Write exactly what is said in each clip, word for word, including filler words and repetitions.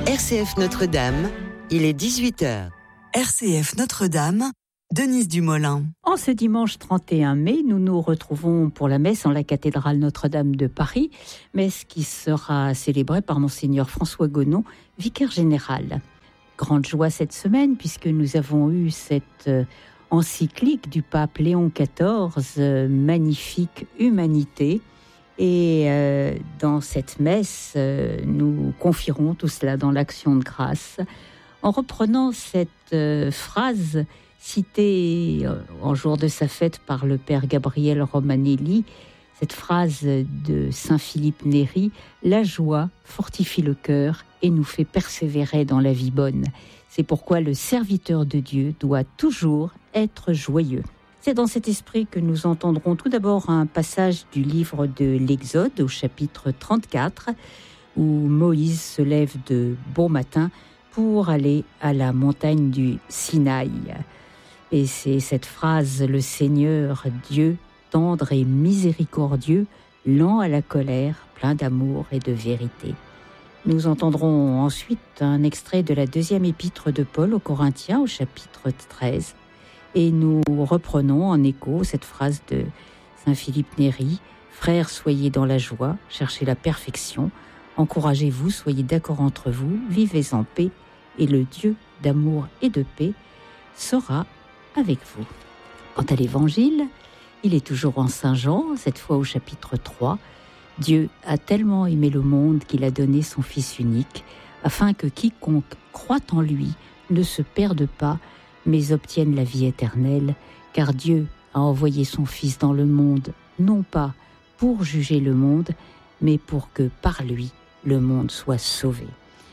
R C F Notre-Dame, il est dix-huit heures. R C F Notre-Dame, Denise Dumoulin. En ce dimanche trente et un mai, nous nous retrouvons pour la messe en la cathédrale Notre-Dame de Paris, messe qui sera célébrée par Monseigneur François Gonon, vicaire général. Grande joie cette semaine puisque nous avons eu cette euh, encyclique du pape Léon quatorze, euh, magnifique humanité. Et euh, dans cette messe, euh, nous confierons tout cela dans l'action de grâce, en reprenant cette euh, phrase citée euh, en jour de sa fête par le père Gabriel Romanelli, cette phrase de saint Philippe Néri, « La joie fortifie le cœur et nous fait persévérer dans la vie bonne. C'est pourquoi le serviteur de Dieu doit toujours être joyeux. » C'est dans cet esprit que nous entendrons tout d'abord un passage du livre de l'Exode au chapitre trente-quatre, où Moïse se lève de bon matin pour aller à la montagne du Sinaï. Et c'est cette phrase, le Seigneur Dieu, tendre et miséricordieux, lent à la colère, plein d'amour et de vérité. Nous entendrons ensuite un extrait de la deuxième épître de Paul aux Corinthiens au chapitre treize. Et nous reprenons en écho cette phrase de saint Philippe Néri, « Frères, soyez dans la joie, cherchez la perfection, encouragez-vous, soyez d'accord entre vous, vivez en paix, et le Dieu d'amour et de paix sera avec vous. » Quant à l'Évangile, il est toujours en Saint Jean, cette fois au chapitre trois. « Dieu a tellement aimé le monde qu'il a donné son Fils unique, afin que quiconque croit en lui ne se perde pas, mais obtienne la vie éternelle, car Dieu a envoyé son Fils dans le monde, non pas pour juger le monde, mais pour que par lui, le monde soit sauvé. »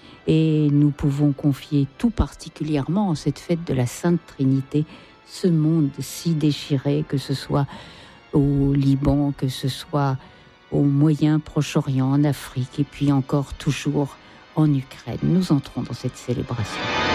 Et nous pouvons confier tout particulièrement en cette fête de la Sainte Trinité, ce monde si déchiré, que ce soit au Liban, que ce soit au Moyen Proche-Orient, en Afrique, et puis encore toujours en Ukraine. Nous entrons dans cette célébration.